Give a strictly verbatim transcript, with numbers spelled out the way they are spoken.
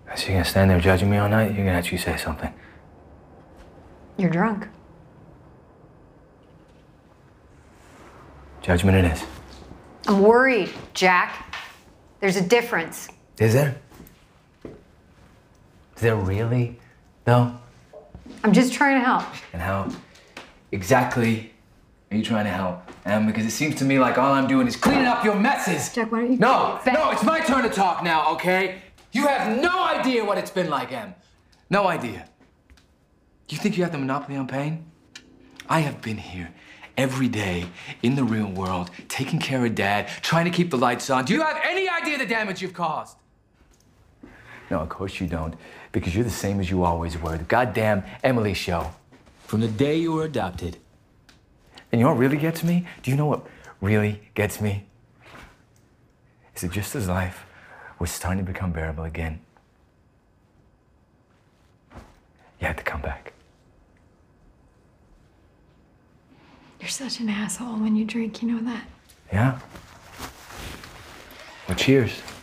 So you're gonna stand there judging me all night? You're gonna actually say something. You're drunk. Judgment it is. I'm worried, Jack. There's a difference. Is there? Is there really, though? I'm just trying to help. And how exactly are you trying to help? Um, because it seems to me like all I'm doing is cleaning up your messes. Jack, why don't you... No, no, it's my turn to talk now, okay? You have no idea what it's been like, Em. No idea. Do you think you have the monopoly on pain? I have been here every day in the real world, taking care of Dad, trying to keep the lights on. Do you have any idea the damage you've caused? No, of course you don't, because you're the same as you always were, the goddamn Emily show. From the day you were adopted. And you know what really gets me? Do you know what really gets me? Is it just as life was starting to become bearable again, you had to come back. You're such an asshole when you drink, you know that? Yeah? Well, cheers.